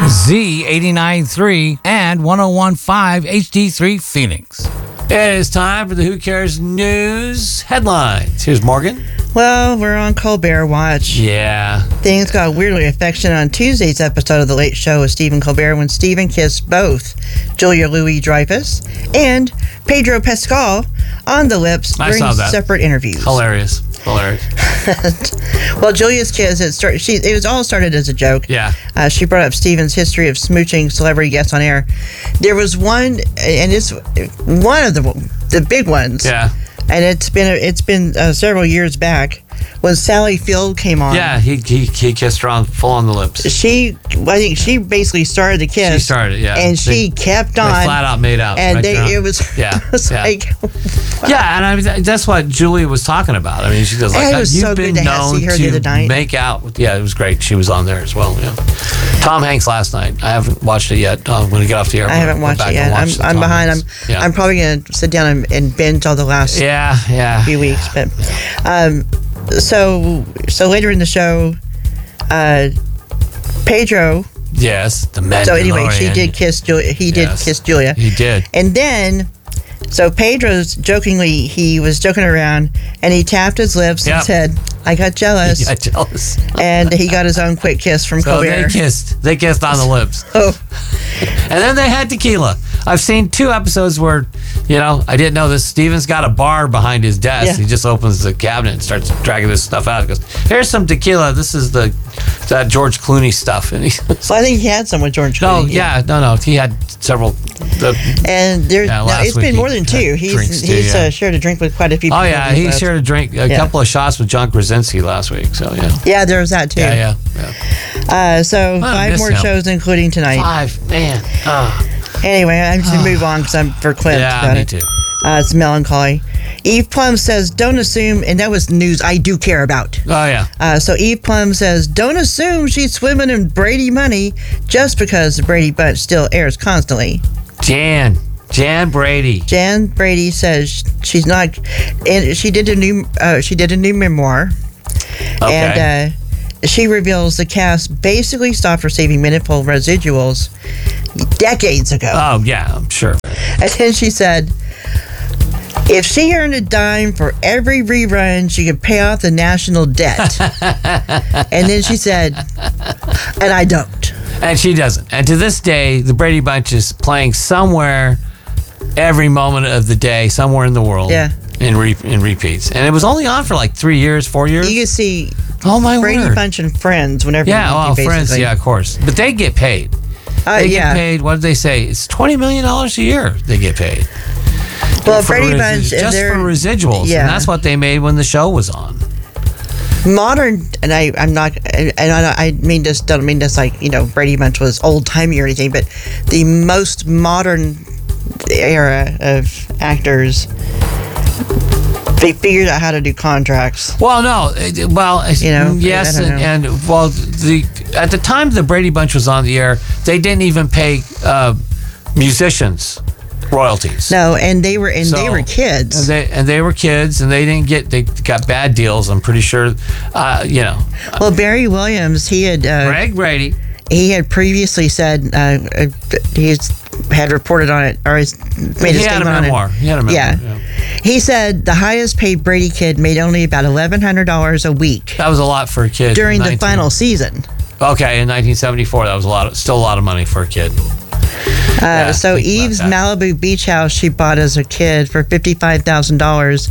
Z89.3 and 101.5 HD3 Phoenix. It is time for the Who Cares News headlines. Here's Morgan. Well, we're on Colbert Watch. Yeah. Things got weirdly affectionate on Tuesday's episode of The Late Show with Stephen Colbert when Stephen kissed both Julia Louis-Dreyfus and Pedro Pascal on the lips during separate interviews. Hilarious. Well, Julia's kiss, it was all started as a joke. Yeah. She brought up Stephen's history of smooching celebrity guests on air. There was one, and it's one of the big ones. Yeah. And it's been several years back when Sally Field came on. Yeah, he kissed her full on the lips. I think she basically started the kiss. She started, yeah. And she kept on. They flat out made out. And right it was like... Yeah, and I mean, that's what Julia was talking about. I mean, she goes like, you've been known to make out. Yeah, it was great. She was on there as well, yeah. Tom Hanks last night. I haven't watched it yet. I'm going to get off the air. I haven't watched it yet. I'm behind. I'm probably going to sit down and binge all the last few weeks. But so later in the show, Pedro. Yes, the Mandalorian. So anyway, he did kiss Julia. He did. And then, so Pedro's he was joking around, and he tapped his lips and said, "I got jealous." He got jealous. And he got his own quick kiss from Colbert. They kissed on the lips. Oh. And then they had tequila. I've seen 2 episodes where, I didn't know this. Steven's got a bar behind his desk. Yeah. He just opens the cabinet and starts dragging this stuff out. He goes, "Here's some tequila. This is that George Clooney stuff." And I think he had some with George Clooney. Oh, yeah. No. He had several. It's been more than 2. He's shared a drink with quite a few people. Oh, yeah. He shared a couple of shots with John Krasinski last week. So, yeah. Yeah, there was that, too. Yeah. So 5 more shows, including tonight. 5, man. Anyway, I'm just going to move on because I'm verklempt about it. Too. It's melancholy. Eve Plum says, "Don't assume," and that was news I do care about. Oh, yeah. So Eve Plum says, "Don't assume she's swimming in Brady money just because the Brady Bunch still airs constantly." Jan Brady. Jan Brady says she's not, and she did a new memoir. Okay. And she reveals the cast basically stopped receiving meaningful residuals decades ago. Oh, yeah, I'm sure. And then she said, if she earned a dime for every rerun, she could pay off the national debt. And then she said, and I don't. And she doesn't. And to this day, the Brady Bunch is playing somewhere every moment of the day, somewhere in the world. Yeah. In repeats. And it was only on for like 3 years, 4 years. You can see Brady Bunch and Friends whenever Friends, yeah, of course. But they get paid. They get paid, what did they say? It's $20 million a year they get paid. Well, Brady Bunch... Just for residuals. Yeah. And that's what they made when the show was on. Modern, and I'm not, and I mean this, don't mean this like, Brady Bunch was old-timey or anything, but the most modern era of actors... They figured out how to do contracts. Well, no. Yes, and at the time the Brady Bunch was on the air, they didn't even pay musicians royalties. No, and they were kids. They were kids, and they got bad deals. I'm pretty sure. Well, Barry Williams, he had Greg Brady. He had previously said he had reported on it, or made a statement on it. He had a memoir. Yeah. He said the highest paid Brady kid made only about $1,100 a week. That was a lot for a kid. During the final season. Okay, in 1974, that was still a lot of money for a kid. So Eve's Malibu beach house she bought as a kid for $55,000.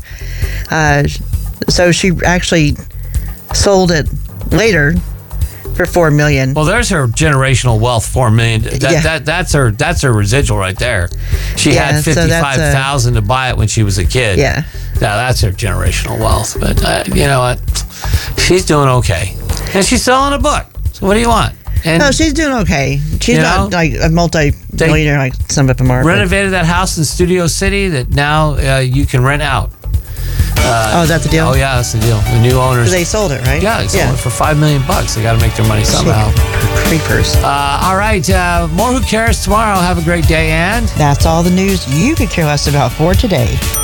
So she actually sold it later for $4 million. Well, there's her generational wealth, $4 million. That's her residual right there. She had $55,000 to buy it when she was a kid. Yeah. Now that's her generational wealth. But you know what? She's doing okay, and she's selling a book. So what do you want? And no, she's doing okay. She's not like a multi-millionaire like some of them are. Renovated that house in Studio City that now you can rent out. Is that the deal? Oh yeah, that's the deal. The new owners. They sold it, right? Yeah, they sold it for $5 million. They got to make their money somehow. Creepers. All right, more Who Cares tomorrow. Have a great day, and that's all the news you could care less about for today.